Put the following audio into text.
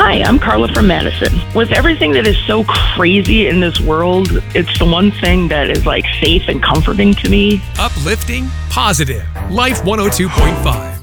Hi, I'm Carla from Madison. With everything that is so crazy in this world, it's the one thing that is like safe and comforting to me. Uplifting, positive. Life 102.5.